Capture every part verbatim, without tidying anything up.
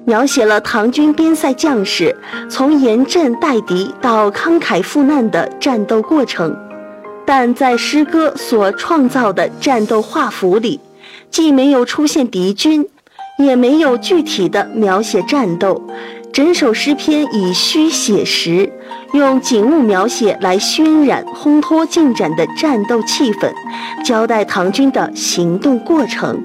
描写了唐军边塞将士从严阵待敌到慷慨赴难的战斗过程。但在诗歌所创造的战斗画幅里，既没有出现敌军，也没有具体的描写战斗。整首诗篇以虚写实，用景物描写来渲染烘托进展的战斗气氛，交代唐军的行动过程。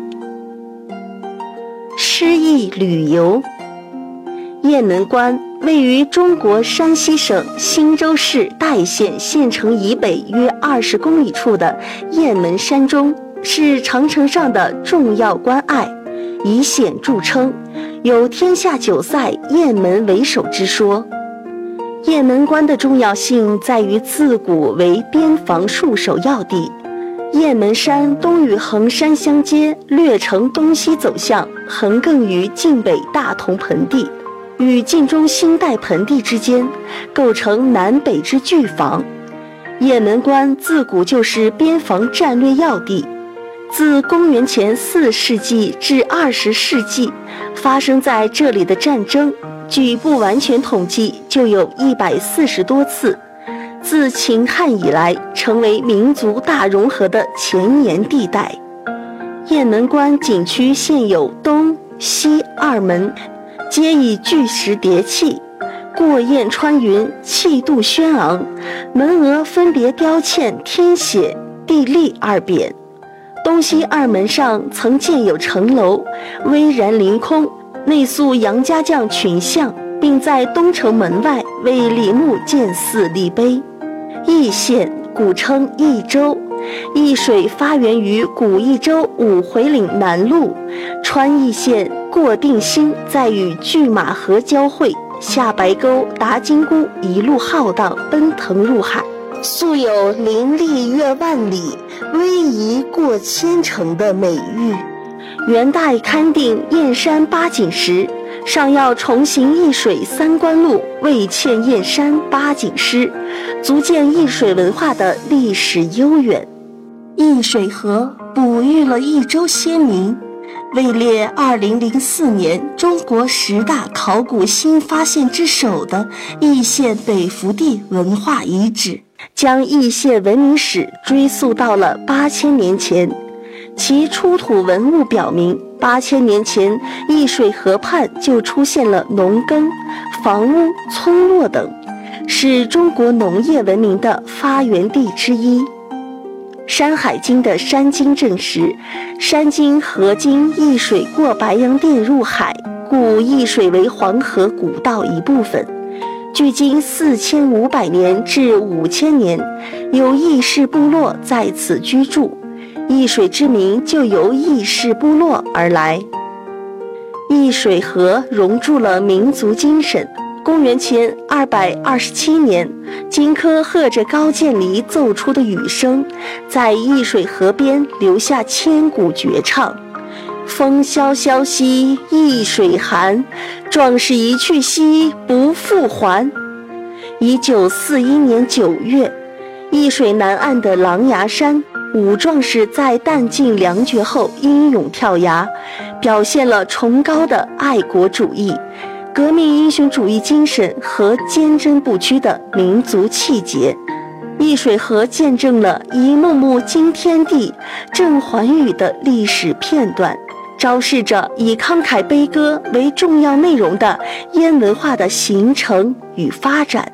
诗意旅游。雁门关位于中国山西省忻州市代县县城以北约二十公里处的雁门山中，是长城上的重要关隘，以险著称，有天下九塞雁门为首之说。雁门关的重要性在于自古为边防戍守要地。雁门山东与衡山相接，略呈东西走向，横亘于晋北大同盆地与晋中新代盆地之间，构成南北之据防。雁门关自古就是边防战略要地。自公元前四世纪至二十世纪，发生在这里的战争，据不完全统计就有一百四十多次。自秦汉以来，成为民族大融合的前沿地带。雁门关景区现有东西二门，皆以巨石叠砌，过雁穿云，气度轩昂，门额分别雕嵌天血、地利二匾。东西二门上曾建有城楼，巍然凌空，内塑杨家将群像，并在东城门外为李牧建寺立碑。易县古称益州，易水发源于古益州五回岭南麓，穿易县过定兴，再与拒马河交汇，下白沟达金沽，一路浩荡奔腾入海，素有凌厉越万里，威仪过千城的美誉。元代勘定燕山八景时，上要重行易水三关路，未欠燕山八景诗，足见易水文化的历史悠远。易水河哺育了益州先民，位列二零零四年中国十大考古新发现之首的易县北福地文化遗址，将易县文明史追溯到了八千年前。其出土文物表明，八千年前易水河畔就出现了农耕、房屋、村落等，是中国农业文明的发源地之一。《山海经》的山经证实，山经河经易水过白洋淀入海，故易水为黄河古道一部分。距今四千五百年至五千年，有易氏部落在此居住，易水之名就由易氏部落而来。易水河融入了民族精神。公元前二百二十七年，荆轲和着高渐离奏出的雨声，在易水河边留下千古绝唱：风萧萧兮易水寒，壮士一去兮不复还。一九四一年九月，易水南岸的狼牙山，五壮士在弹尽粮绝后英勇跳崖，表现了崇高的爱国主义、革命英雄主义精神和坚贞不屈的民族气节。易水河见证了一幕幕惊天地、震寰宇的历史片段，昭示着以慷慨悲歌为重要内容的燕文化的形成与发展。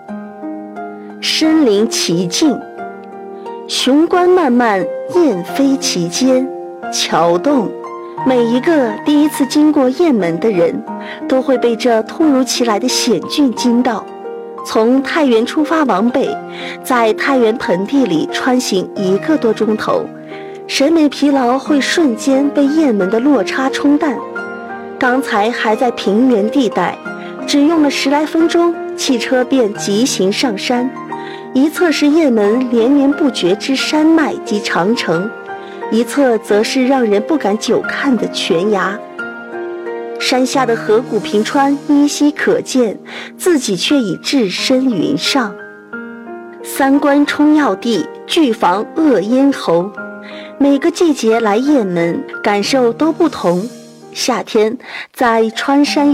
身临其境，雄关漫漫，雁飞其间，桥动。每一个第一次经过雁门的人，都会被这突如其来的险峻惊到。从太原出发往北，在太原盆地里穿行一个多钟头，审美疲劳会瞬间被雁门的落差冲淡。刚才还在平原地带，只用了十来分钟，汽车便急行上山。一侧是雁门连绵不绝之山脉及长城，一侧则是让人不敢久看的悬崖。山下的河谷平川依稀可见，自己却已置身云上。三关冲要地，据防恶咽喉。每个季节来雁门，感受都不同。夏天在穿山